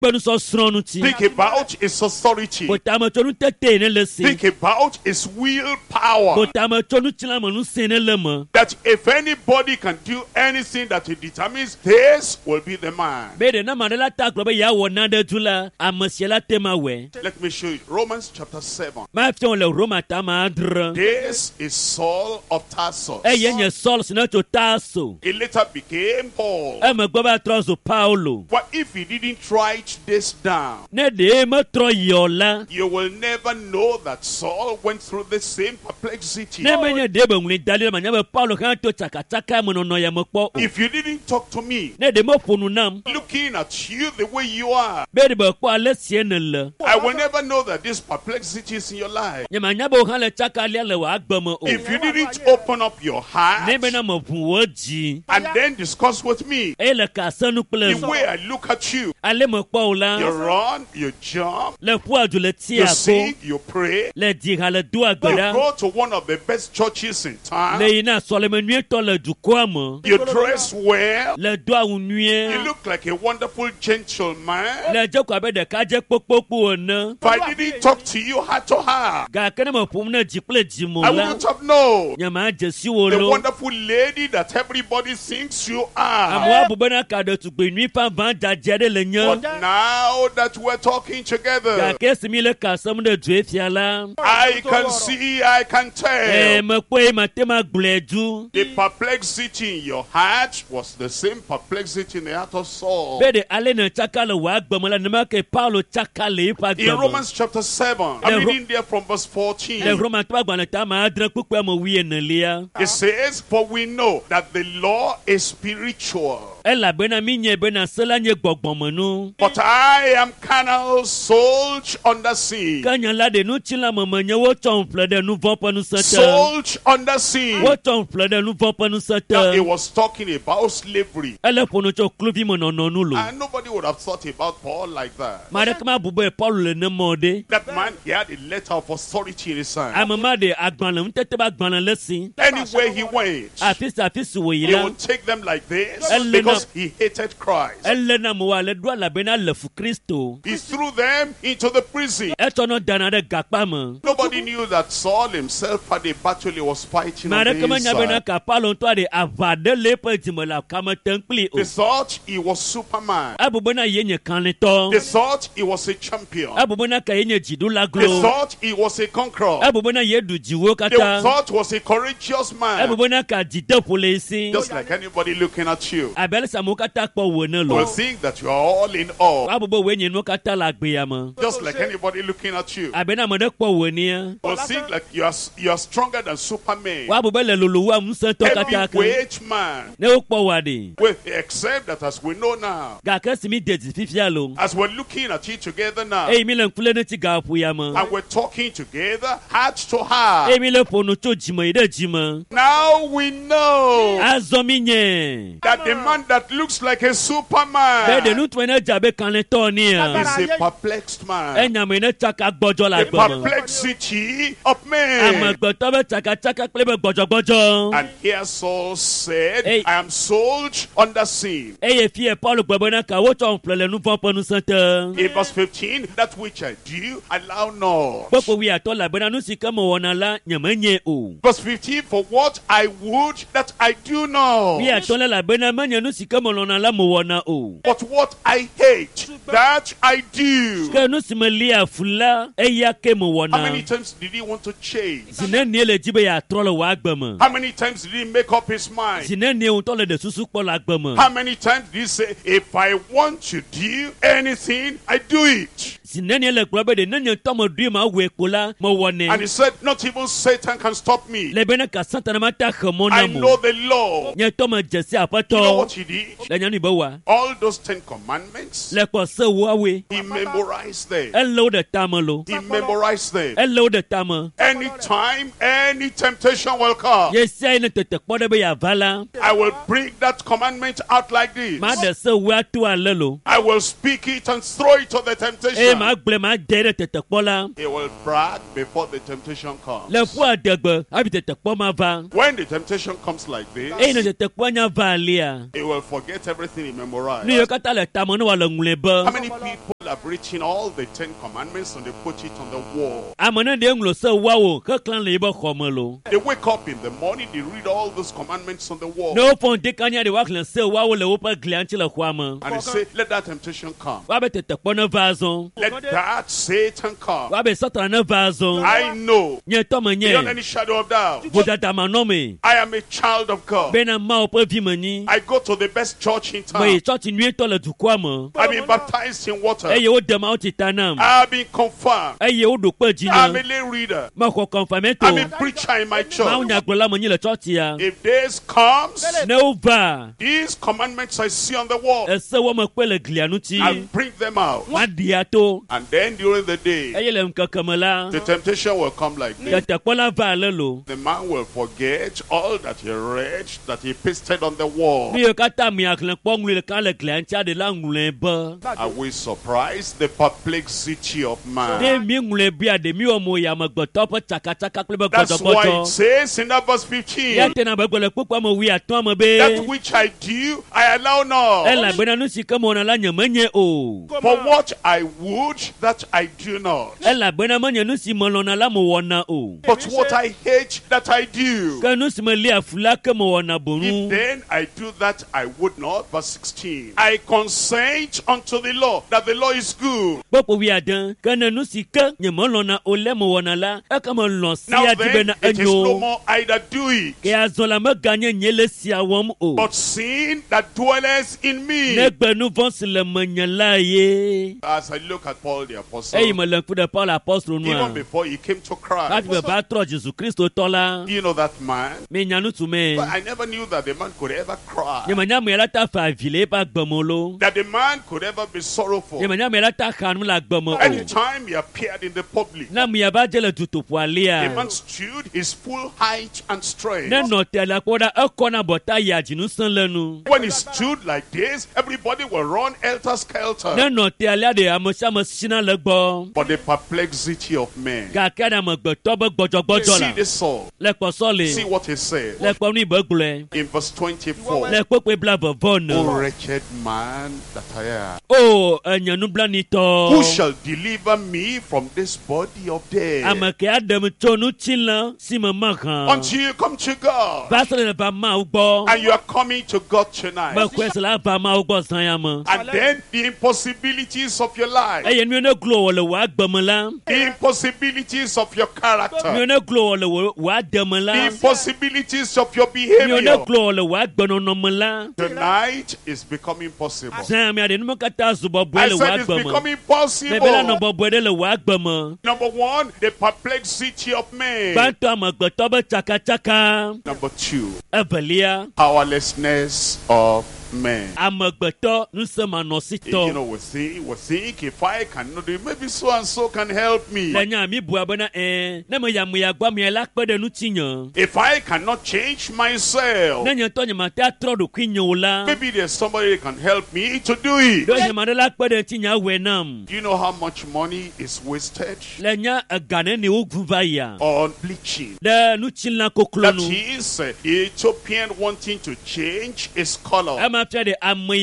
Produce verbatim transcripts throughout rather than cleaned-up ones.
Think about his authority. Think about his willpower. That if anybody can do anything that he determines, this will be the man. Let me show you. Romans chapter seven. This is Saul of Tarsus. He later became Paul. But if he didn't write this down, you will never know that Saul went through the same perplexity. If you didn't talk to me, looking at you the way you are, I will never know that this perplexity is in your life. If you didn't open up your heart and then discuss with me the way I look at you, you run, you jump, you sing, you pray, you go to one of the best churches in town, you dress well, you look like a wonderful gentleman. If I didn't talk to you heart to heart, I wouldn't have known the wonderful lady that everybody thinks you are. But now that we're talking together, I can see, I can tell. The perplexity in your heart was the same perplexity in the heart of Saul. In Romans chapter seven, I'm reading there from verse fourteen. It says, for we know that the law is spiritual, but I am carnal, sold under sin. Sold under sin. Now, it was talking about slavery. And nobody would have thought about Paul like that. That man, he had a letter of authority in his hand. Anywhere he went, he would take them like this because he hated Christ. He threw them into the prison. Nobody knew that Saul himself had a battle he was fighting on the inside. They thought he was Superman. They thought he was a champion. They thought he was a conqueror. They thought he was a courageous man. Just like anybody looking at you will think that you are all in awe. Just like anybody looking at you will think like you are, you are stronger than Superman. Heavyweight man. Except that as we know now, as we're looking at it together now, and we're talking together heart to heart, now we know that the man that looks like a Superman is a perplexed man. The perplexity of men. And here Saul said, I am sold under sin. In verse fifteen, that which I do, allow not. Verse fifteen, for what I would that I do not. But what I hate, that I do. How many times did he want to change? How many times did he make up his mind? How many times did he say, if I want to do anything, I do it? And he said, not even Satan can stop me. I know the law. You know what he did? All those Ten Commandments, he memorized them. He memorized them. Anytime any temptation will come, I will bring that commandment out like this. I will speak it and throw it to the temptation. He will brag before the temptation comes. When the temptation comes like this, he will forget everything he memorized. How many people have written all the Ten Commandments and they put it on the wall. They wake up in the morning, they read all those commandments on the wall. And they say, let that temptation come. Let that Satan come. I know, beyond any shadow of doubt, I am a child of God. I go to the best church in town. I've been baptized in water. I've been confirmed. I'm a lay reader. I'm a preacher in my church. If this comes, these commandments I see on the wall, I'll bring them out. And then during the day, the temptation will come like this. The man will forget all that he read, that he pasted on the wall. Are we surprised? The perplexity of man. That's why it says in that verse fifteen, that which I do, I allow not. For what I would, that I do not. But what I hate, that I do. If then I do that I would not, verse sixteen, I consent unto the law, that the law is good. Now then, it is no more I that do it, but sin that dwelleth in me. As I look at Paul the Apostle, even before he came to Christ, you know that man? But I never knew that the man could ever cry, that the man could ever be sorrowful. Anytime he appeared in the public, the man stood his full height and strength. When he stood like this, everybody will run helter-skelter. But the perplexity of men. You see this Saul. See what he said in verse twenty-four. O wretched man that I am, who shall deliver me from this body of death? Until you come to God, and you are coming to God tonight, and then the impossibilities of your life, the impossibilities of your character, the impossibilities of your behavior, tonight is becoming possible. I said it's becoming possible. Number one, the perplexity of man. Number two, powerlessness of men. You know, we think, we think if I cannot do it, maybe so and so can help me. If I cannot change myself, maybe there's somebody that can help me to do it. Do you know how much money is wasted on bleaching? That is, uh, Ethiopian wanting to change his color. In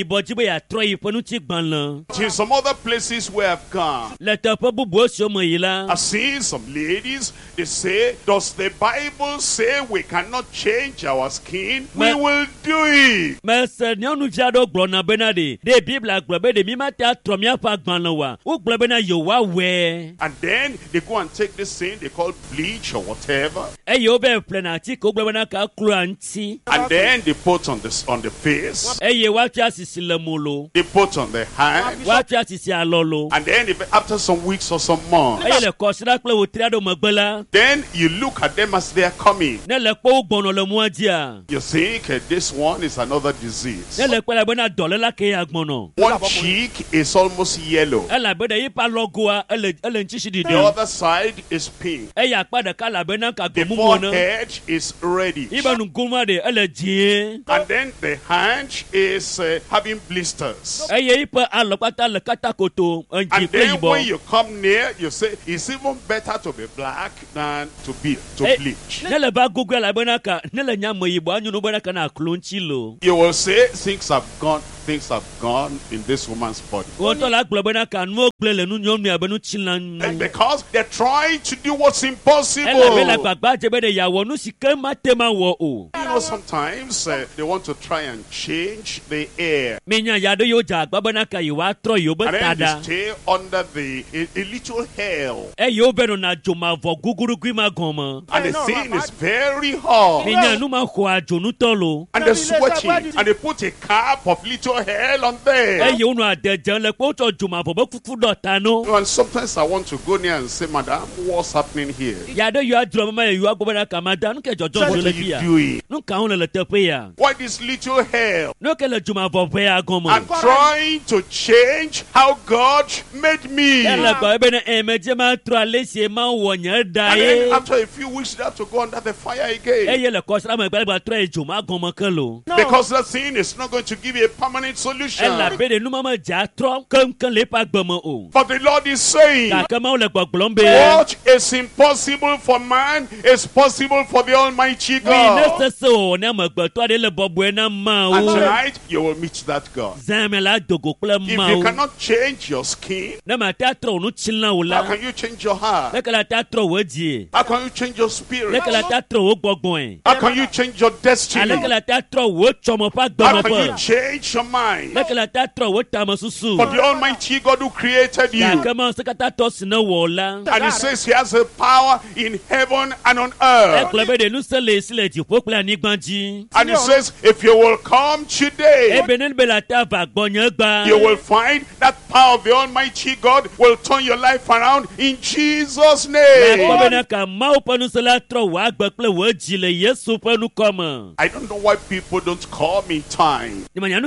some other places where I've gone, I've seen some ladies, they say, does the Bible say we cannot change our skin? We will do it. And then they go and take this thing they call bleach or whatever, and then they put on the, on the face, they put on the hand, and then if, after some weeks or some months, then you look at them as they are coming. You think uh, this one is another disease. One cheek is almost yellow. The other side is pink. The forehead is reddish. And then the hand is is uh, having blisters. And then when you come near, you say, it's even better to be black than to be to bleach. You will say, things have gone, things have gone in this woman's body. And because they're trying to do what's impossible. You know, sometimes uh, they want to try and change the air. And then they stay under the a, a little hell. And the thing is very hot. And they're sweating. And they put a cap of little hell on there. And sometimes I want to go near and say, Madam, what's happening here? What are you doing? Why this little hell? I'm trying to change how God made me. And then after a few weeks, they have to go under the fire again. Because the thing is not going to give you a permanent solution. But the Lord is saying, what is impossible for man is possible for the Almighty God. And tonight, you will meet that God. If you cannot change your skin, how can you change your heart? How can you change your spirit? How can you change your destiny? How can you change your mind? For the Almighty God who created you. And He says He has a power in heaven and on earth. And He says, if you will come today, you will find that power of the Almighty God will turn your life around in Jesus' name. I don't know why people don't come in time. When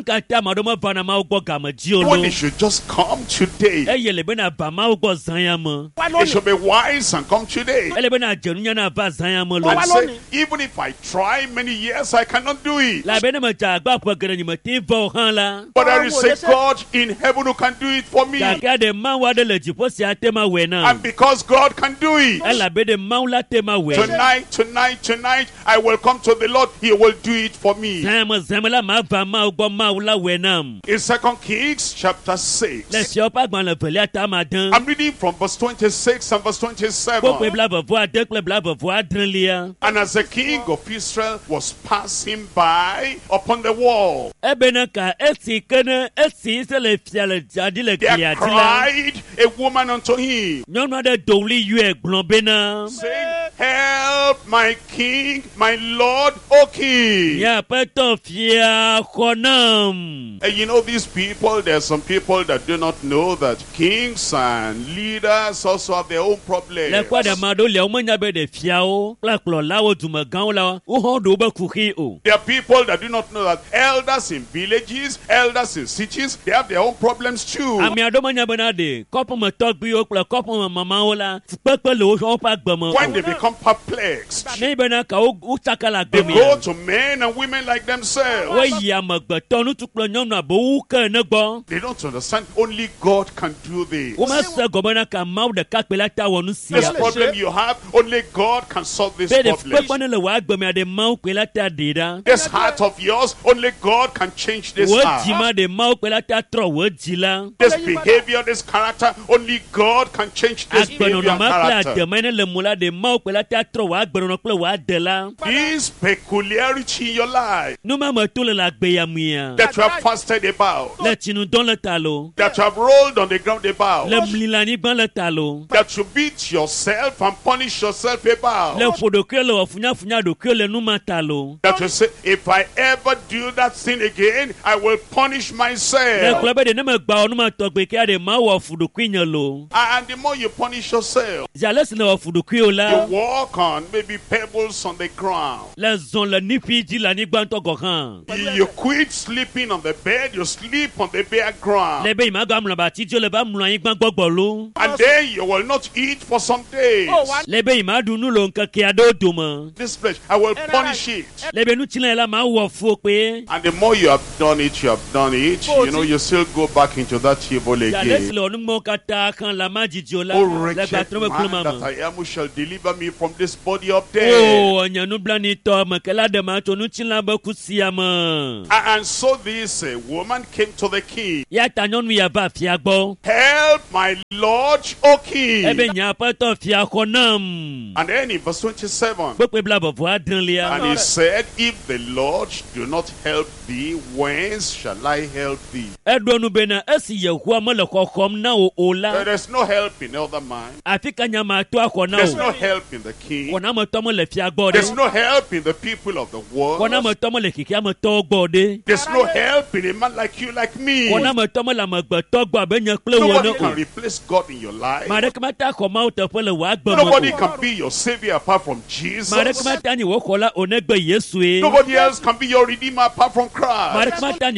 they should just come today. They should be wise and come today. But say, even if I try many years, I cannot do it. But there is a God in heaven who can do it for me. And because God can do it, tonight, tonight, tonight, I will come to the Lord. He will do it for me. In Second Kings chapter six, I'm reading from verse twenty-six and verse twenty-seven. And as the king of Israel was passing by upon the wall, there cried a woman unto him, saying, help my king, my Lord, O king. And you know, these people, there are some people that do not know that kings and leaders also have their own problems. There are people that do not know that elders in villages, elders in cities, they have their own problems too. When they become perplexed, they go to men and women like themselves. They don't understand. Only God can do this. This problem you have, only God can solve this problem. This heart of yours, only God can change this heart. This behavior, this character, only God can change this behavior and character. This peculiarity in your life that you have fasted about, that you have rolled on the ground about, that you beat yourself and punish yourself about, that you say, if I ever do that sin again, I will punish myself. And the more you punish yourself, you walk on maybe pebbles on the ground. You, you quit sleeping on the bed, you sleep on the bare ground. And then you will not eat for some days. This flesh, I will punish finish it. And the more you have done it, you have done it, you know, you still go back into that evil again. Oh, wretched man that I am, who shall deliver me from this body of death. And so this uh, woman came to the king. Help my Lord, O king. And then in verse twenty-seven, and he said, if the Lord do not help thee, whence shall I help thee? There is no help in elder man. There's no help in the king. There's no help in the people of the world. There's no help in a man like you, like me. Nobody can replace God in your life. Nobody can be your savior apart from Jesus. Nobody else can be your redeemer apart from Christ.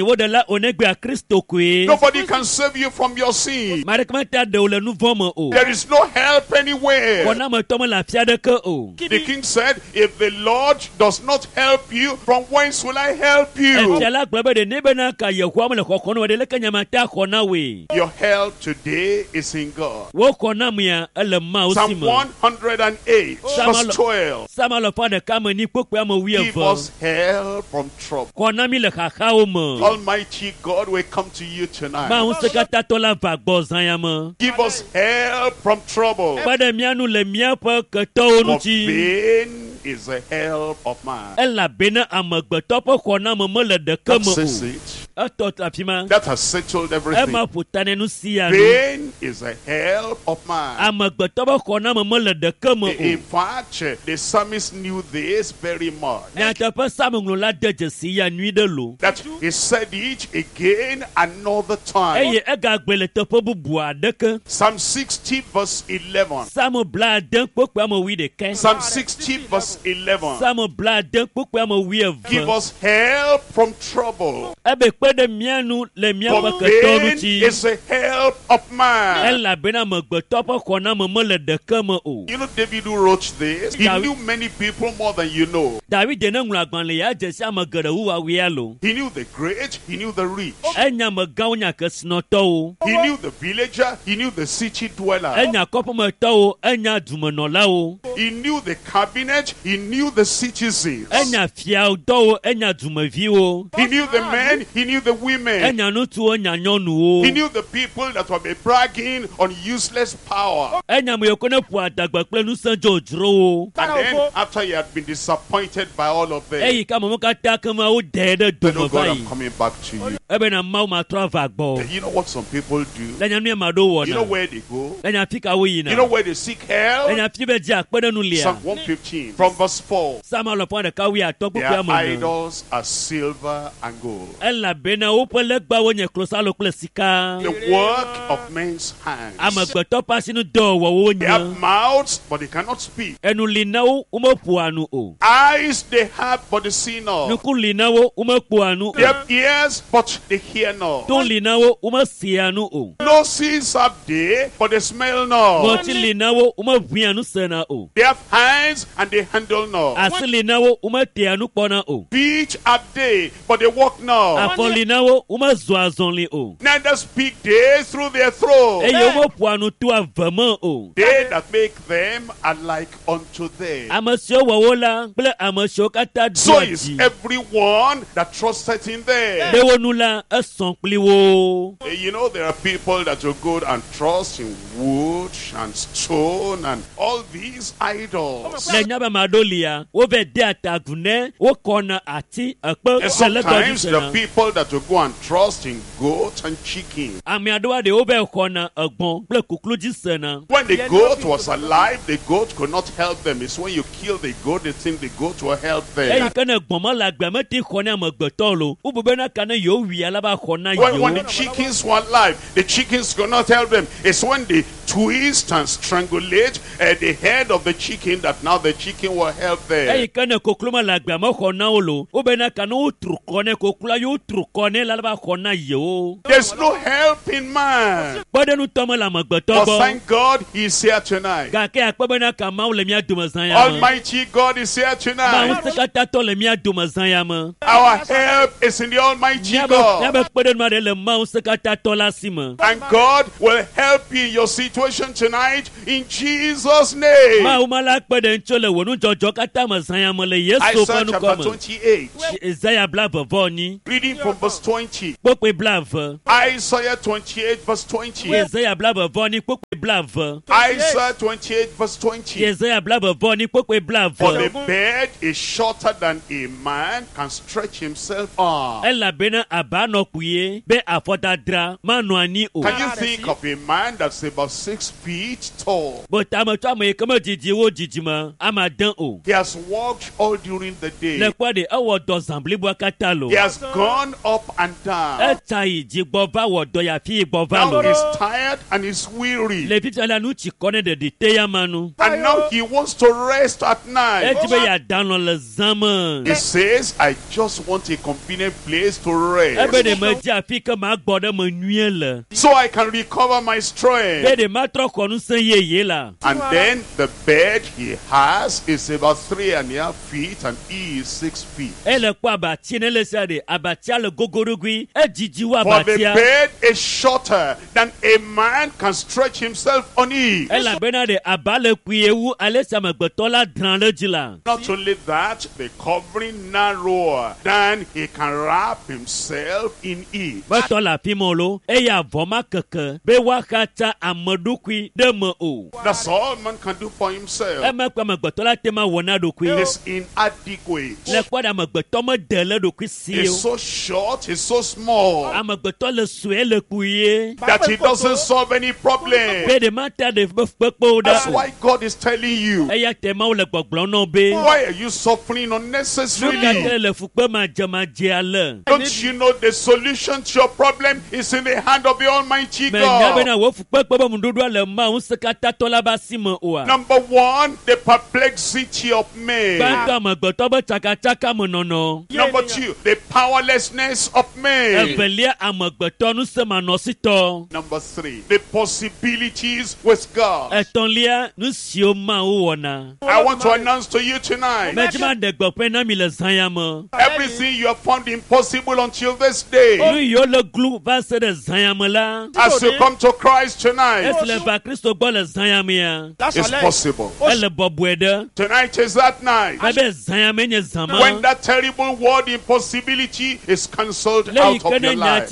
Nobody can save you from your sin. There is no help anywhere. The king said, if the Lord does not help you, from whence will I help you? Your help today is in God. Psalm one hundred eight, verse twelve. Give us help from trouble. Almighty God, we come to you tonight. Give us help from trouble. For vain is the help of man. That says it. That has settled everything. Vain is the help of man. In fact, the psalmist knew this very much. That he said it again another time. Psalm sixty verse eleven. Psalm sixty verse eleven. Give us help from trouble. For vain is the help of man. You know, David who wrote this, he knew many people more than you know. He knew the great, he knew the rich. He knew the villager, he knew the city dweller. He knew the cabinet, he knew the citizens. He knew the men, he knew the women. He knew the people that were bragging on useless power. And then after he had been disappointed by all of them, then, oh God, I'm coming back to you. You know what some people do? You know where they go? You know where they seek help? Psalm one fifteen from verse four. Their idols are silver and gold, the work of men's hands. They have mouths, but they cannot speak. Eyes they have, but they see not. They have ears, but they hear not. Noses have they, but they smell not. They have hands, and they handle not. Feet have they, but they walk not. Neither speak they through their throat. They that make them are like unto them. So is everyone that trusteth in them. You know, there are people that will go and trust in wood and stone and all these idols. And sometimes there are people that will go and trust in goat and chicken. When the goat was alive, the goat could not help them. It's when you kill the goat, they think the goat will help them. When, when the chickens were alive, the chickens could not help them. It's when the twist and strangulate uh, the head of the chicken, that now the chicken will help them. There's no help in man. But thank God he's here tonight. Almighty God is here tonight. Our help is in the Almighty God. And God will help you in your situation tonight in Jesus' name. Isaiah chapter twenty-eight. Reading from verse twenty. Isaiah twenty-eight verse twenty. Isaiah twenty-eight verse twenty. For the bed is shorter than a man can stretch himself on. Can you think of a man that's about six feet tall? He has walked all during the day. He has gone up and down. Now he's tired and he's weary. And now he wants to rest at night. He says, I just want a convenient place to rest, so I can recover my strength. And then the bed he has is about three and a half feet and he is six feet. For the bed is shorter than a man can stretch himself on it. Not only that, the covering narrower than he can wrap himself in it. That's all man can do for himself. It's inadequate. It's so short, it's so small that it doesn't solve any problem. That's why God is telling you, why are you suffering unnecessarily? Don't you know the solution to your problem is in the hand of the Almighty God? Number one, the perplexity of men. Number two, the powerlessness of men. Number three, the possibilities with God. I want to announce to you tonight, everything you have found impossible until this day, as you come to Christ tonight, it's possible. Tonight is that night when that terrible word impossibility is cancelled out of your life.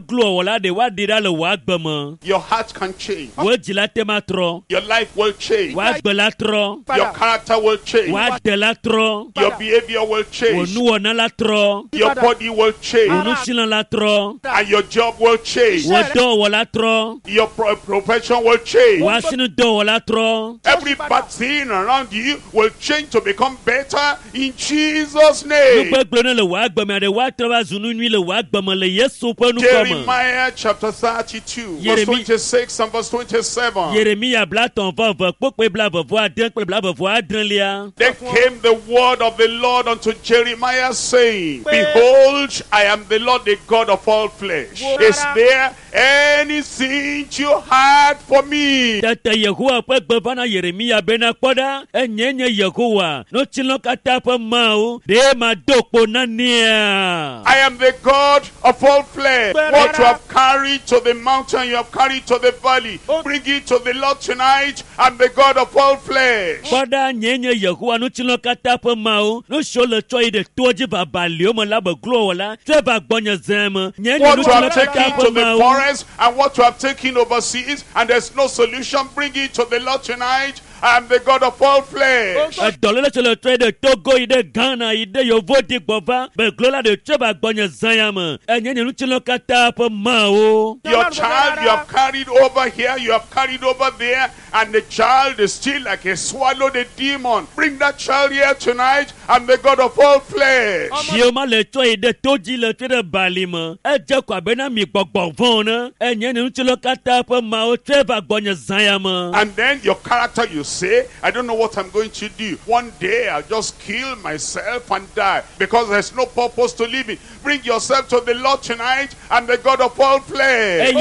Your heart can change. Your life will change. Your character will change. Your behavior will change. Your body will change. And your job will change. Your pro profession will change. Every bad thing around you will change to become better in Jesus' name. Jeremiah chapter thirty-two, verse twenty-six and verse twenty-seven. Then came the word of the Lord unto Jeremiah, saying, Behold, I am the Lord, the God of all flesh. Is there anything you had for me? I am the God of all flesh. What you have carried to the mountain, you have carried to the valley. Bring it to the Lord tonight. I'm the God of all flesh. What you have taken to the forest and what you have taken overseas, and there's no solution, bring it to the Lord tonight. I am the God of all flesh. Your child you have carried over here, you have carried over there, and the child is still like a swallowed a demon. Bring that child here tonight. I'm the God of all flesh. And then your character, you say, I don't know what I'm going to do. One day I'll just kill myself and die because there's no purpose to living. Bring yourself to the Lord tonight. I'm the God of all flesh.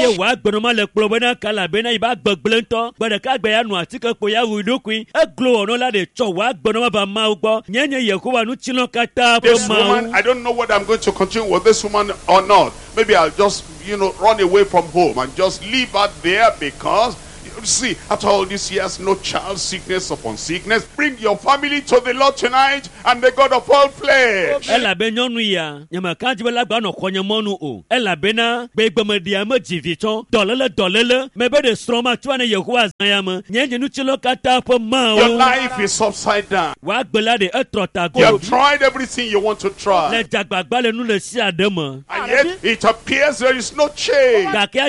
This woman, I don't know whether I'm going to continue with this woman or not. Maybe I'll just, you know, run away from home and just leave her there because, you see, after all these years, no child, sickness upon sickness. Bring your family to the Lord tonight and the God of all flesh. Your life is upside down. You have tried everything you want to try. And yet it appears there is no change.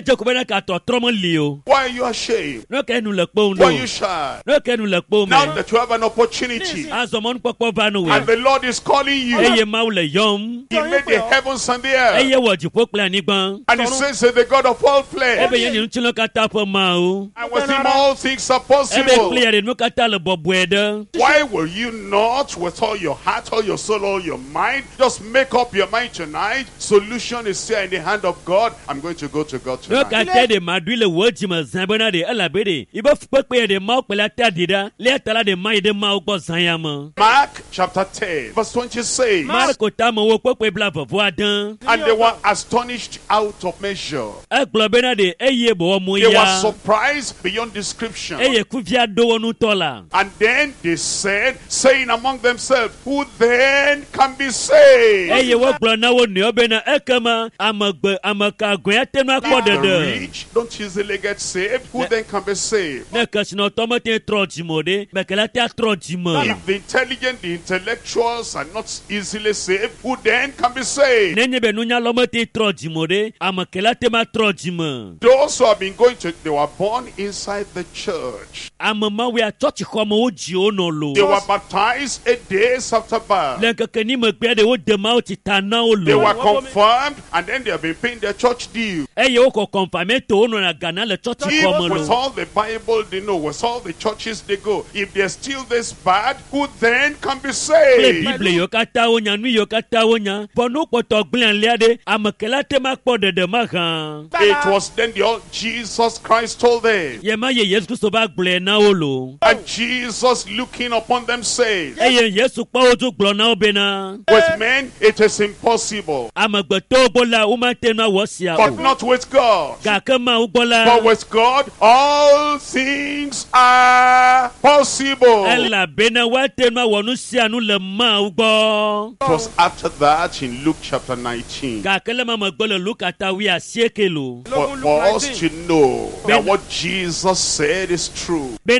Why are you ashamed? Why are you shy? Now that you have an opportunity and the Lord is calling you, He made the heavens and the earth, and He says that the God of all flesh, and with Him all things are possible. Why will you not, with all your heart, all your soul, all your mind, just make up your mind tonight? Solution is here in the hand of God. I'm going to go to God tonight. Mark chapter ten, verse twenty-six. And they were astonished out of measure. They were surprised beyond description. And then they said, saying among themselves, who then can be saved? The rich don't easily get saved. Who then can be saved? If the intelligent, the intellectuals are not easily saved, who then can be saved? Those who have been going to, they were born inside the church. They were baptized eight days after birth. They were confirmed, and then they have been paying their church due. With all the Bible they know, with all the churches they go, if they're still this bad, who then can be saved? It was then the old Jesus Christ told them. And Jesus looking upon them says, with men it is impossible, but not with God. But with God all things are possible. It was after that in Luke chapter nineteen, for, for us to know that what Jesus said is true. There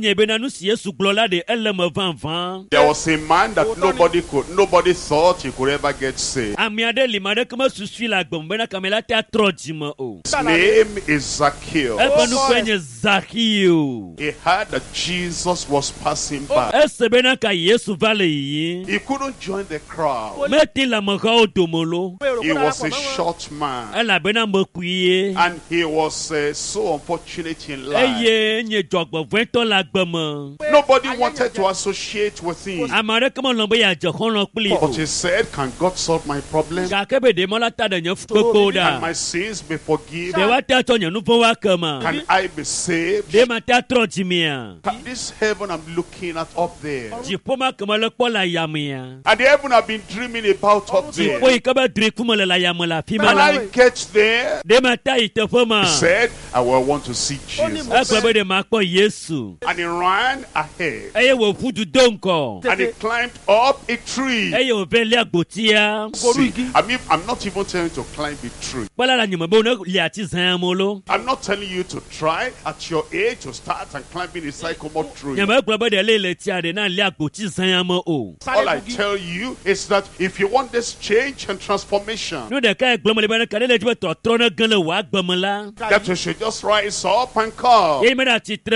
was a man that nobody could, nobody thought he could ever get saved. His name is Zacchaeus. He heard that Jesus was passing by. He couldn't join the crowd. He was a short man, and he was uh, so unfortunate in life. Nobody wanted to associate with him. But he said, can God solve my problem? Can my sins be forgiven? Can I be saved? Can this heaven I'm looking at up there, and the heaven I've been dreaming about up there, can I get there? He said, I will want to see Jesus. And he ran ahead, and he climbed up a tree. See, I mean, I'm not even telling you to climb a tree. I'm not telling you to try at your your age to start and climbing a sycamore tree. All I tell you is that if you want this change and transformation, that you should just rise up and come. And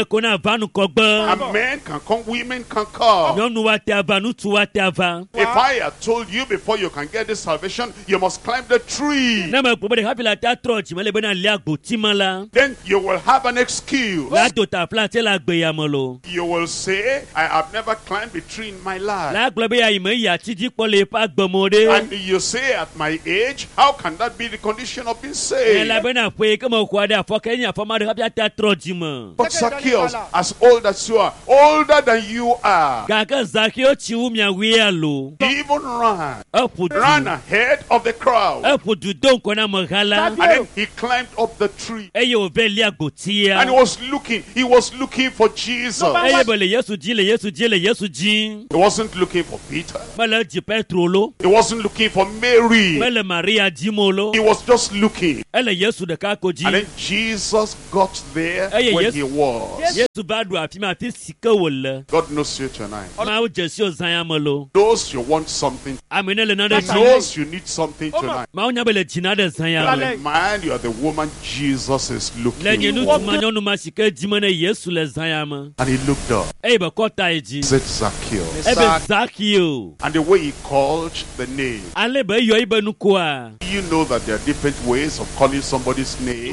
men can come, women can come. If I had told you before you can get this salvation, you must climb the tree, then you will have an excuse. You will say, I have never climbed a tree in my life. And you say, at my age, how can that be the condition of being saved? But Zacchaeus, as old as you are, older than you are, he even ran, ran ahead of the crowd. And then he climbed up the tree. And he was looking, he was looking for Jesus. He wasn't looking for Peter. He wasn't looking for Mary. He was just looking. And then Jesus got there when he was. God knows you tonight. Those you want something, those you need something tonight. You are the man, you are the woman Jesus is looking for. And he looked up. He said, Zacchaeus. And the way he called the name, you know that there are different ways of calling somebody's name.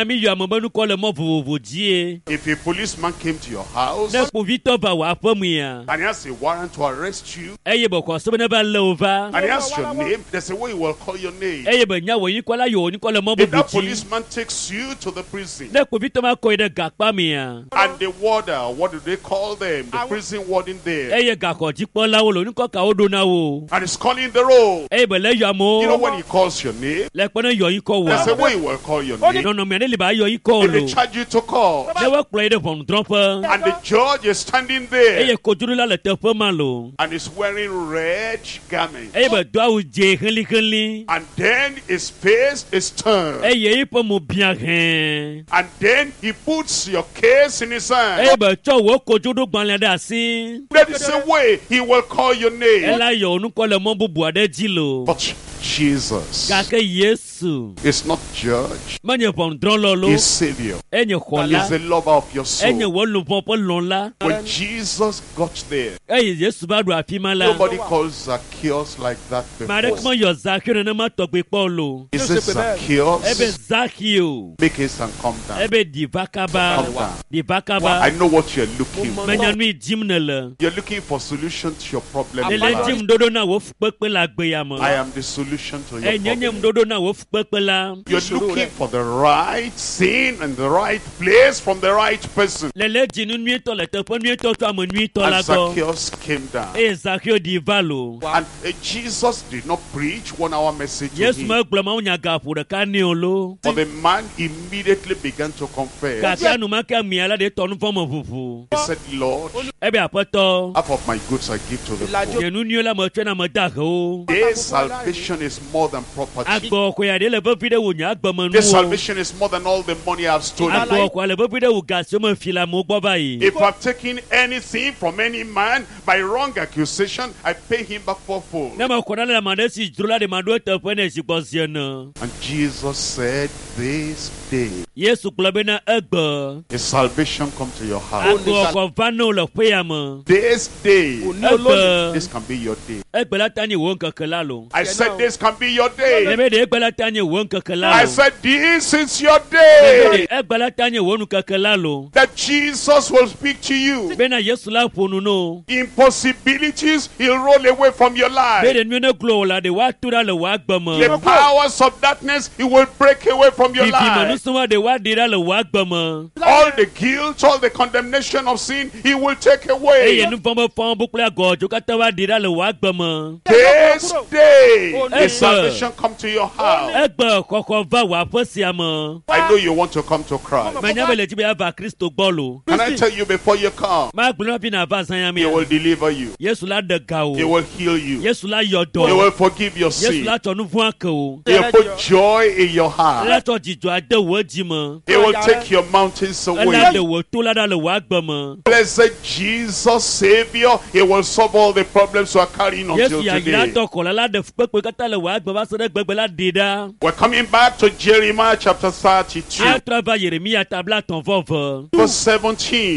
If a policeman came to your house and he has a warrant to arrest you, and he has your name, there's a way he will call your name. If that policeman takes you to the prison, and the warder, what do they call them? The prison warden there, and he's calling the roll. You know when he calls your name, there's a way he will call your name. If they charge you to call, and the judge is standing there, and he's wearing red garments, and then his face is turned, and then he puts your case in his hand. That is the way he will call your name. But Jesus is not judge. He's Savior. He's the lover of your soul. When Jesus got there, nobody calls Zacchaeus like that before. He says, Zacchaeus, make haste and come down. Come down. I know what you're looking for. You're looking for solution to your problem. I am the solution to your problem. You're looking for the right sin and the right place from the right person. And Zacchaeus came down. And uh, Jesus did not preach one hour message to him. But the man immediately began to confess. He said, Lord, half of my goods I give to the poor. This salvation is more than property. This salvation is more than all the money I've stolen. If I've taken anything from any man by wrong accusation, I pay him back fourfold. And Jesus said, this day, his salvation come to your house. This day, this can be your day. I said this can be your day. I said this is your day. That Jesus will speak to you. Impossibilities, he'll roll away from your life. The powers of darkness, he will break away from your life. All the guilt, all the condemnation of sin, he will take away. This day, the salvation come to your house. I know you want to come to Christ. Can I tell you before you come? He will deliver you. He will heal you. He will forgive your sin. He will put joy in your heart. He will take your mountains away. Blessed Jesus, Savior, He will solve all the problems you are carrying until today. We're coming back to Jeremiah chapter thirty-two, verse seventeen.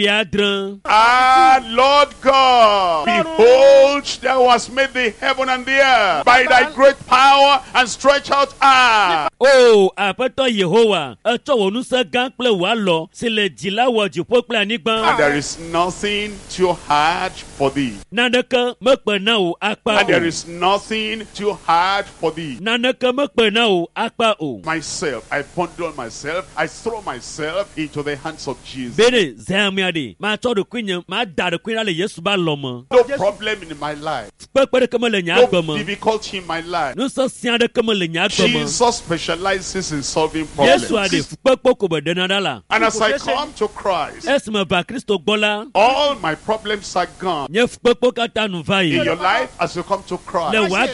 Ah, Lord God, behold, thou hast made the heaven and the earth by thy great power and stretch out arm. Oh, apeto Yehowa, eto wonusa gan ple wa lo, se le jila wo jipo ple anigban. And there is nothing too hard for thee. Nanaka mekpe na o akpa. And there is nothing too hard for thee. Nanaka mekpe na o akpa o. Myself, I bundle myself, I throw myself into the hands of Jesus. Bene zamiade, ma to de kwinya, ma da de kwinya le Yesu ba lomo. No problem in my life. No difficulty in my life. Jesus specializes in solving problems. And as I come to Christ, all my problems are gone. In your life, as you come to Christ,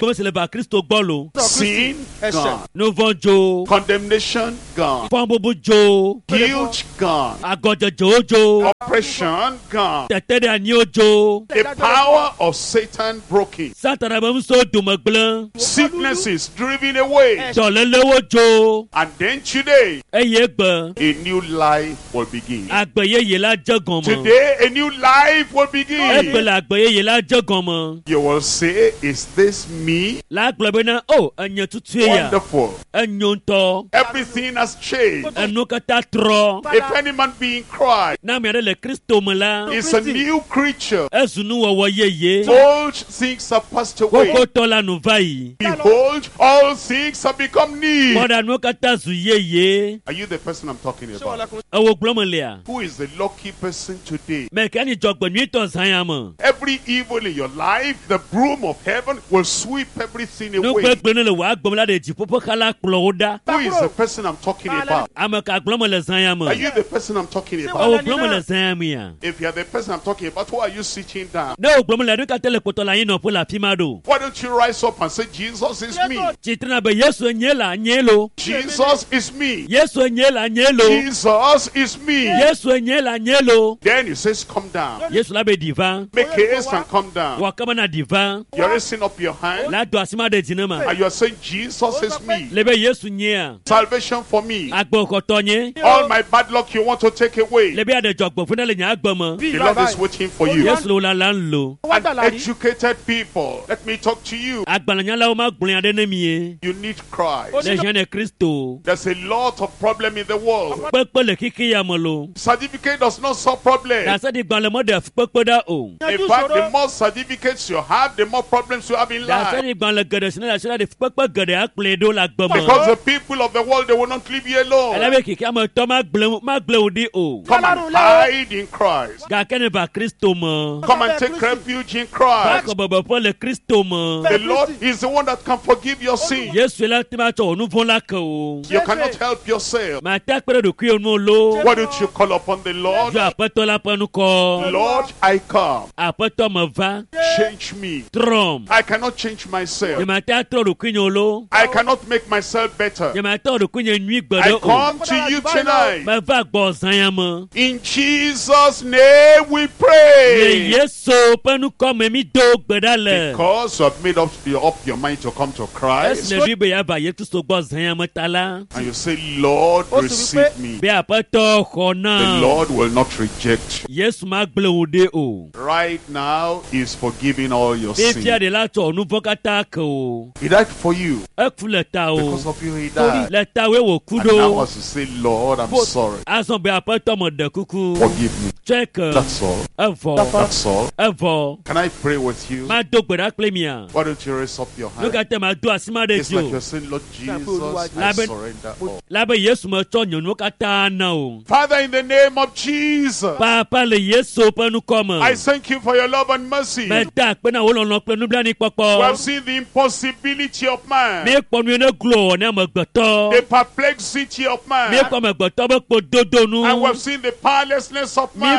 sin gone, condemnation gone, guilt gone, oppression gone, the power of Satan broken, sickness is driven away, and then today a new life will begin. Today a new life will begin. You will say, is this me? Wonderful. Everything has changed. If any man be in Christ, is a new creature. Old things have passed away. Behold, all things have become new. Are you the person I'm talking about? Who is the lucky person today? Every evil in your life, the broom of heaven will sweep everything away. Who is the person I'm talking about? Are you the person I'm talking about? If you are the person I'm talking about, who are you sitting down? Why don't you rise up and say, Jesus is me? Jesus is me. Jesus is me. Then he says, come down. Make haste and come down. You're raising up your hand and you're saying, Jesus is me. Salvation for me. All my bad luck you want to take away. The Lord is waiting for you. And educated people, let me talk to you. You need Christ. There's a lot of problem in the world. Certificate does not solve problems. In fact, the more certificates you have, the more problems you have in life. Because the people of the world, they will not leave you alone. Come and hide in Christ. Come and take refuge in Christ. The Lord is the one that can forgive your sin. You cannot help yourself. Why don't you call upon the Lord? Lord, I come. Change me. I cannot change myself. I cannot make myself better. I come to you tonight. In Jesus' name we pray. Because you have made up, up your mind to come to Christ, and you say, Lord, receive me. The Lord will not reject you. Right now, He is forgiving all your sins. He died for you. Because of you, He died. And now as you say, Lord, I'm sorry. Forgive me. That's all. That's all. Can I pray with you? Why don't you raise up your hand? It's like you're saying, Lord Jesus, I surrender all. Father, in the name of Jesus, I thank you for your love and mercy. We have seen the impossibility of man, the perplexity of man, and we have seen the powerlessness of man.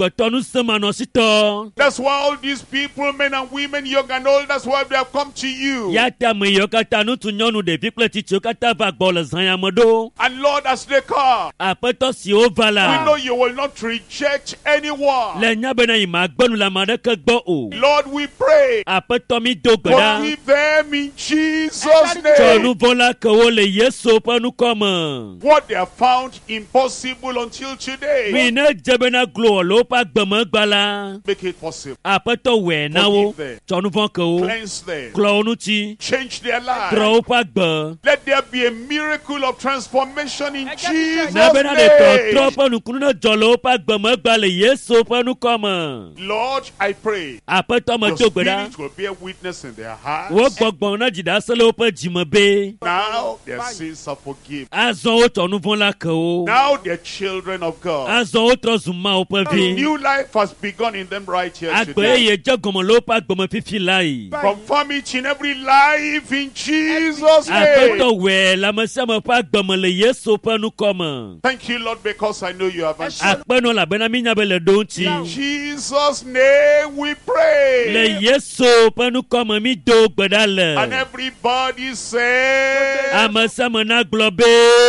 That's why all these people, men and women, young and old, that's why they have come to you. do. And Lord, as they come, Apeto si o vala. we know you will not reject anyone. Le nyabena ima gbonu la madeke gbo o. Lord, we pray. Apeto mi do gbeda. Forgive them in Jesus' name. Tonu vola ke wo le Yesu pe nu kome. What they have found impossible until today, Mi ne jebena glo lo pa gbeme gbala. make it possible. Apeto we na wo. Tonu von ke wo. Cleanse them. Glo nu ti. Change their lives. Tro pa gbe. Let there be a miracle of transformation in Jesus' Na bena de to tro name. pa nu kunu na jolo pa gbeme gbale Yesu pe nu kome. Lord, I pray Apeto ma your do gbeda. spirit will bear witness in their Wo hearts. gbogbo na jida selo pe jime be. Now their sins are forgiven. Azon o tonu von la ke o. Now they're children of God. Azon o tro zuma o pe A vi. new life has begun in them right here Agbe today. ye je gomo lo pa gbeme fifi lai. Confirm it in every life in Jesus' name. Apeto we la mese me pa gbeme le Yesu pe nu kome. Thank you, Lord, because I know you have answered. Akpeno la bena mi nyabe le don ti. In Jesus' name we pray. Le Yesu pe nu kome mi do gbeda And le. everybody say, Amese me na glo be.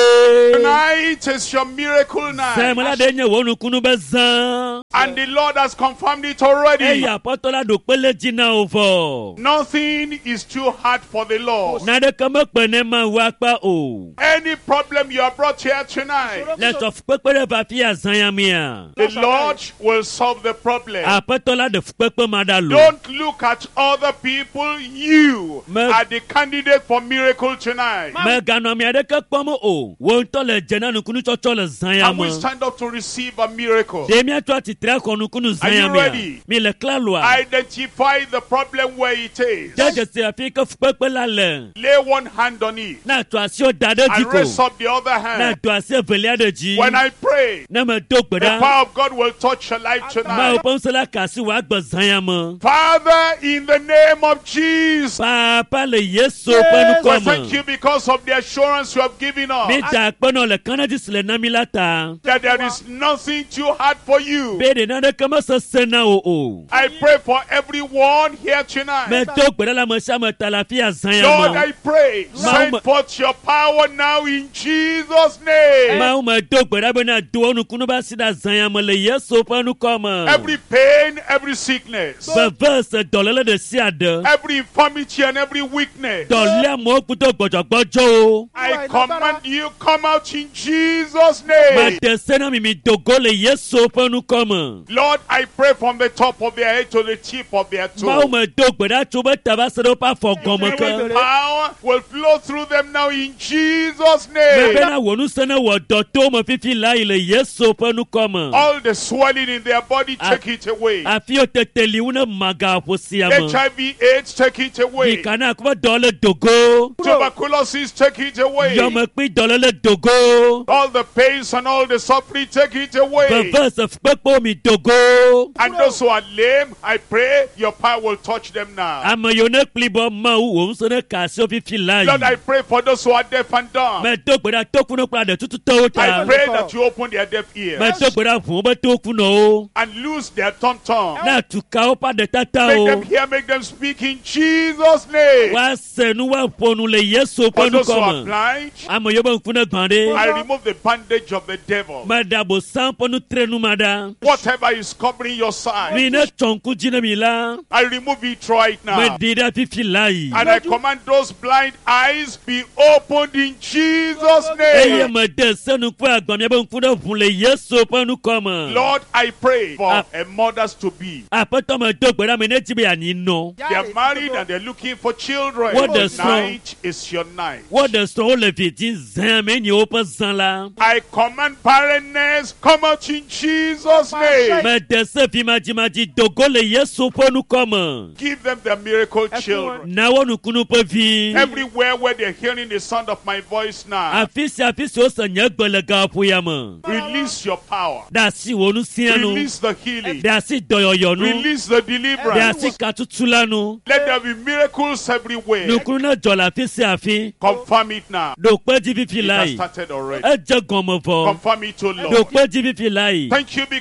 tonight is your miracle Se me la night. de nye wo nu kunu be zan. And the Lord has confirmed it already. Eye apoto la do pele jina ovo. Nothing is too hard for the Lord. Na de kame pe ne ma wa pa o. Any problem you are brought here tonight, Le to fpepe de ba fi azan ya mi a. the Lord will solve the problem. Apeto la de fpepe ma da lo. Don't look at other people. You Me- are the candidate for miracle tonight. Me gano mi ade ke kpomo o. Wo nto le jena nu kunu chocho le zan ya And we mo. stand up to receive a miracle. De mi ato ati tre ko nu kunu zan Are ya you mi a. ready? Mi le klalo a. Identify the problem where it is. Jeje se afi ke fpepe la le. Lay one hand on it Na to asi o dade and raise jiko. up the other Na hand. to asi velia de ji. When I pray, Na me do the gbeda. power of God will touch your life Ma o tonight. pon se la kasi wa gbe zan ya mo. Father, in the name of Jesus, Papa le Yesu pe nu we thank kome. you because of the assurance you have given Mi us ta kpeno le kanadi sile na mi la ta. that there is nothing too hard for you. Be de na de kama se se na o o. I pray for everyone here tonight. Me do gbeda la mo sha me ta la fi azan ya Lord, mo. I pray, send Ma- forth your power now in Jesus' name. Ma o me do gbeda be na do onu kunu ba si da zan ya mo le Yesu pe nu kome. Every pain, every sickness, Be verse dolele de si ade. every infirmity and every weakness, Dole mo kuto gbojo gbojo o. I command you come out in Jesus' Ma name. de se na mi mi dogo le Yesu pe nu kome. Lord, I pray from the top of their head to the tip of their Ma o toe. me do gbeda tu be ta ba se do pa fo gomo Every ke. power will flow through them now in Jesus' Me be name. na wonu se na wo do to mo fifi la ile Yesu pe nu kome. All the swelling in their body, take it away. Afi o teteli una maga fosi ya mo. H I V AIDS, take it away. Ikana kuma dole dogo. Tuberculosis, take it away. Yọmọ pín dole le dogo. All the pains and all the suffering, take it away. Bẹ̀fẹ̀ sẹ̀ pẹ́pọ̀ mi dogo. And those who are lame, I pray your power will touch them now. Àmọ̀ yóò ní pilibọ̀ máa wù wọ́n sọ ní kàṣí ó fi fi láàyè. Lord, I pray for those who are deaf and dumb. Mẹ tó gbẹdà tó kúnú padà tútù tó I ta. pray that you open their deaf Mẹ ears tó gbẹdà fún ọbẹ̀ tó kúnú o. and loose their tongue tongue. Náà tùkà ó padà tata Make o. them hear, make them speak in Jesus' name. Wá sẹ̀nu wá pọnu lè Yéṣu For pẹ́nu those who are kọ́mọ̀. blind, Àmọ̀ yóò bẹ̀ ń fún ẹgbọ̀n dé. I remove the bandage of the devil. Mẹ dàbò sàn pọnu tẹnu ma da. Whatever is covering your side, Mi ní tọ̀nkú jìnnà mi la. I remove it right Mẹ now. dìde fífi láàyè. And I command those blind eyes be opened in Jesus' Eye name. me de senu kwa agbam ya bon funa fun le Yesu panu koma. Lord, I pray for Ah. a mothers to be. Apoto me do gbera me ne ti be ani no. They are married and they're looking for children. What the song? Tonight is your night. What the so le fitin zan me ni opa zan la. I command barrenness come out in Jesus' name. Me de se fi ma ji ma ji dogo le Yesu panu koma. Give them their miracle children. Na wonu kunu pe fi. Everywhere where they're hearing the sound of my voice now, Afisi afisi o sa nya gbele ga pu ya mo. release your power. Da si wonu sianu. Release the healing. Da si doyoyo nu. Release the Da deliverance. si katutula nu. Let there be miracles everywhere. Nukunu na jola afisi afi. Confirm it now. Do pe ji fi fi It has lai. started already. E je gomo fo. Confirm it, O Do Lord. pe ji fi fi lai. Thank you because we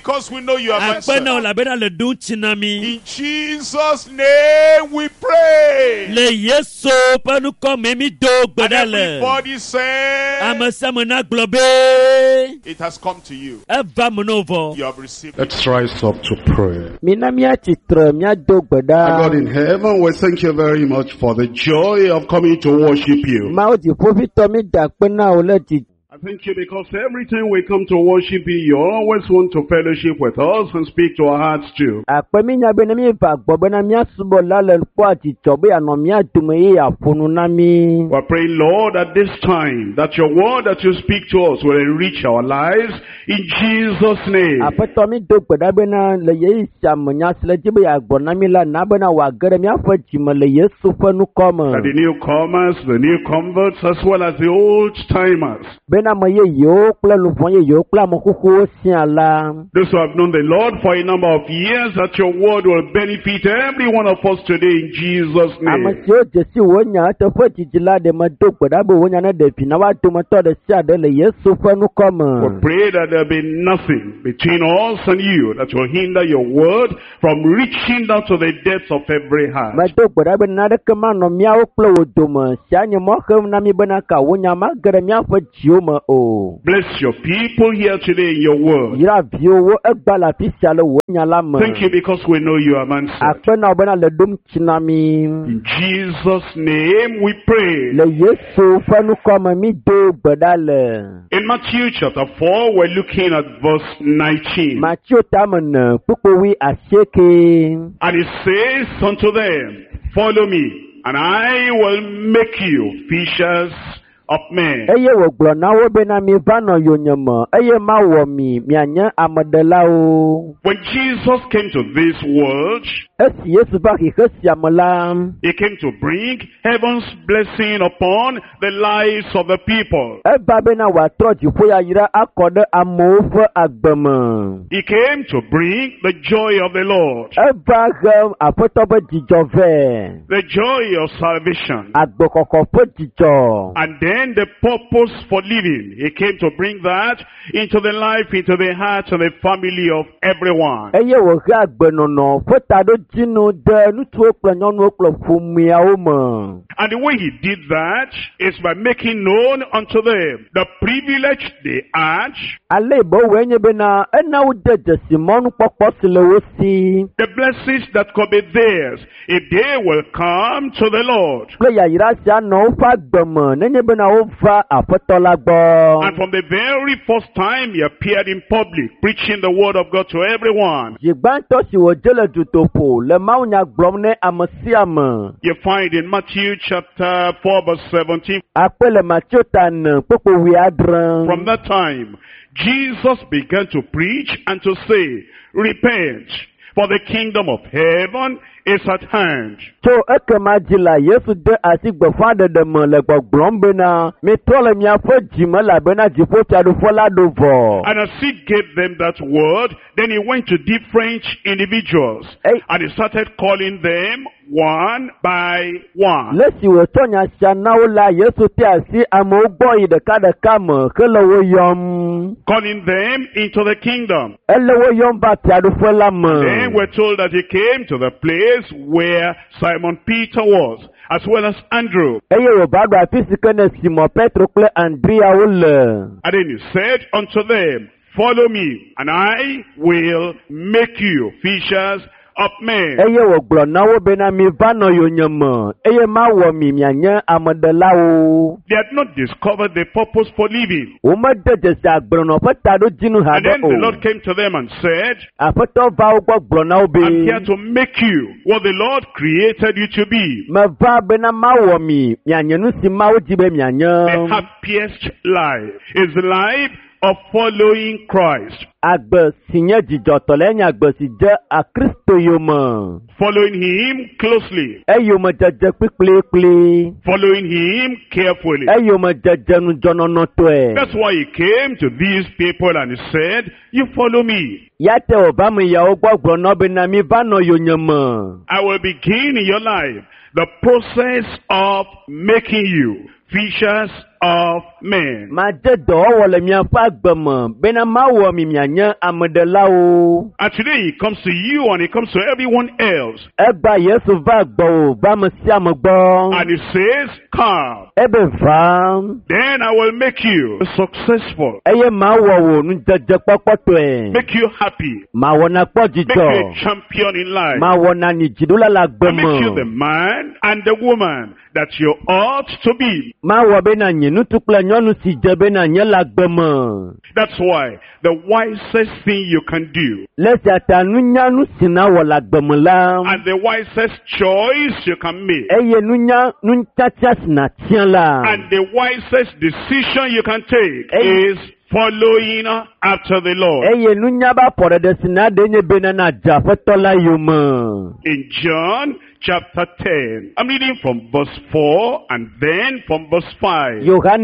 know you have answered. In Jesus' name we pray. And everybody said, it has come to you. You have received it. Let's rise up to pray. Our God in heaven, we thank you very much for the joy of coming to worship you. I thank you because every time we come to worship you, you always want to fellowship with us and speak to our hearts too. We're praying, Lord, at this time, that your word that you speak to us will enrich our lives in Jesus' name. That the newcomers, the new converts, as well as the old timers, those who have known the Lord for a number of years, that your word will benefit every one of us today in Jesus' name. We pray that there be nothing between us and you that will hinder your word from reaching down to the depths of every heart. Bless your people here today in your word. Thank you because we know you have answered. In Jesus' name we pray. In Matthew chapter four, we're looking at verse nineteen. And it says unto them, follow me, and I will make you fishers of men. When Jesus came to this world, he came to bring heaven's blessing upon the lives of the people. He came to bring the joy of the Lord, the joy of salvation, and then the purpose for living. He came to bring that into the life, into the heart, and the family of everyone. And the way he did that is by making known unto them the privilege they had, the blessings that could be theirs if they will come to the Lord. And from the very first time he appeared in public, preaching the word of God to everyone, you find in Matthew chapter four verse seventeen, from that time Jesus began to preach and to say, repent, for the kingdom of heaven is at hand. And as he gave them that word, then he went to different individuals, hey, and he started calling them one by one. Calling them into the kingdom. And then we're told that he came to the place where Simon Peter was, as well as Andrew. And then he said unto them, follow me, and I will make you fishers of men. They had not discovered the purpose for living. And then the Lord came to them and said, I'm here to make you what the Lord created you to be. The happiest life is the life of following Christ. Following him closely. Following him carefully. That's why he came to these people and he said, you follow me. I will begin in your life the process of making you fishers of men. And today he comes to you and he comes to everyone else. And he says, come. Then I will make you successful. Make you happy. Make you a champion in life. And make you the man and the woman that you ought to be. That's why the wisest thing you can do and the wisest choice you can make and the wisest decision you can take is following after the Lord. In John chapter ten, I'm reading from verse four and then from verse five.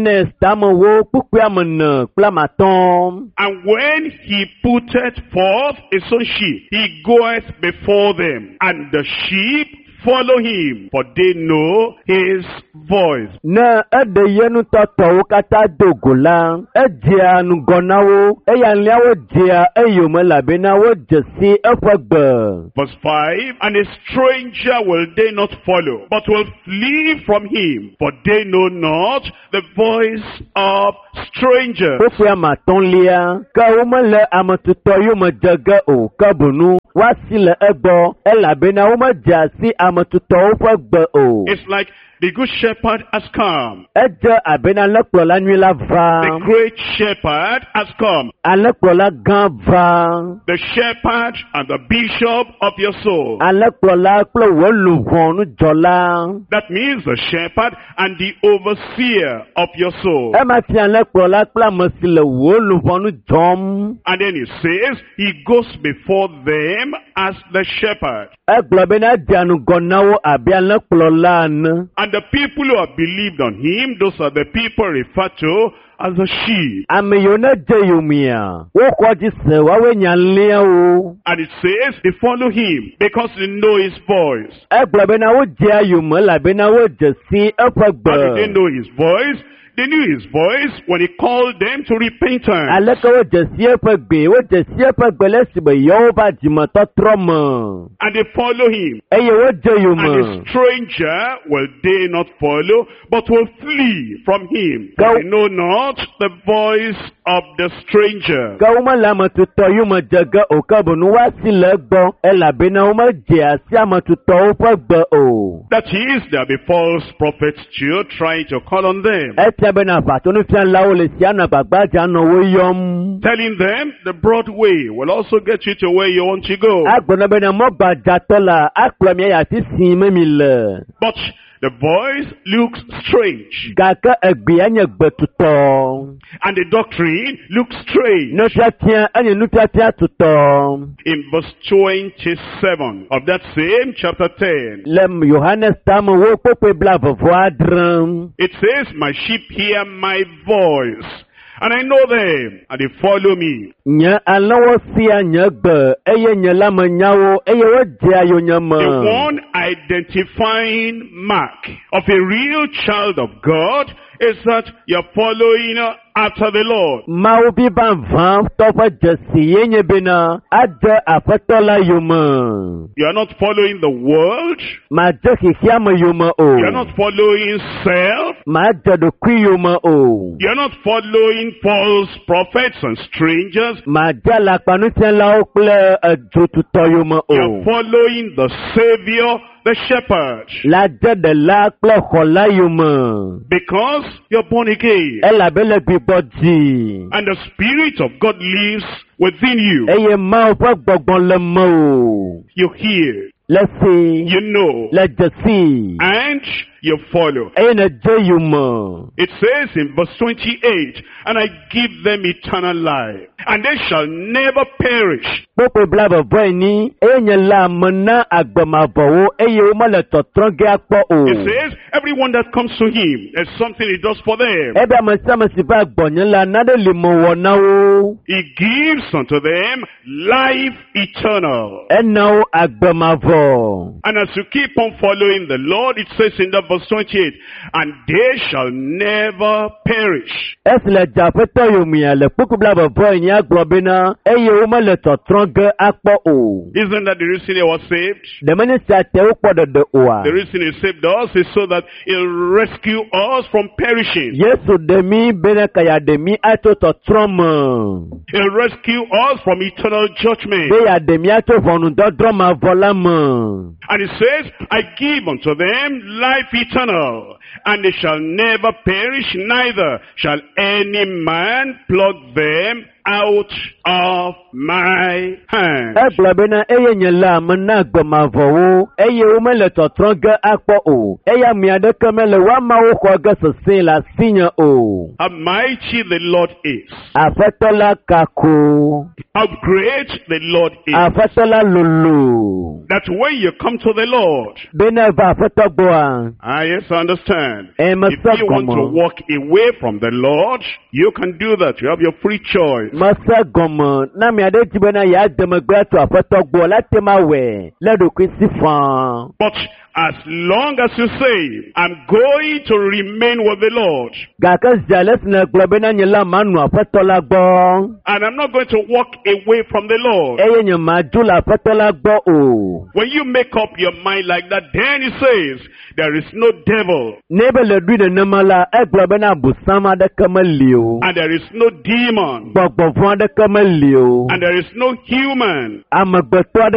And when he putteth forth his own sheep, he goeth before them, and the sheep follow him, for they know his voice. Na edeyenu toto kata dogola edia nugonawo eyanliawo dia eyomela benawo jesi efagbe. Verse five, and a stranger will they not follow, but will flee from him, for they know not the voice of strangers. Ofiamatonlia ka umele amatuto yumajaga o kabunu. It's like the good shepherd has come. The great shepherd has come. The shepherd and the bishop of your soul. That means the shepherd and the overseer of your soul. And then he says he goes before them as the shepherd. And the people who have believed on him, those are the people referred to as the sheep. And it says they follow him because they know his voice. How did they know his voice? They knew his voice when he called them to repentance. And they follow him. And a stranger will they not follow, but will flee from him. They know not the voice of the stranger. That is, there be false prophets too, trying to call on them. Telling them the broad way will also get you to where you want to go. But the voice looks strange. And the doctrine looks strange. In verse twenty-seven of that same chapter ten, it says, my sheep hear my voice, and I know them, and they follow me. The one identifying mark of a real child of God is that you're following after the Lord. You are not following the world. You are not following self. You are not following false prophets and strangers. You are following the Savior, the shepherd. Because you're born again. And the Spirit of God lives within you. You hear. Let's see. You know. Let's just see. And you follow. It says in verse twenty-eight, and I give them eternal life, and they shall never perish. It says, everyone that comes to him, there's something he does for them. He gives unto them life eternal. And as you keep on following the Lord, it says in the verse twenty-eight. And they shall never perish. Isn't that the reason he was saved? The reason he saved us is so that he'll rescue us from perishing. He'll rescue us from eternal judgment. And it says, I give unto them life eternal, and they shall never perish, neither shall any man pluck them out of my hand. How mighty the Lord is. How great the Lord is. That when you come to the Lord, I yes understand. If you want to walk away from the Lord, you can do that. You have your free choice. But as long as you say, I'm going to remain with the Lord, and I'm not going to walk away from the Lord, when you make up your mind like that, then he says, there is no devil, and there is no demon, and there is no human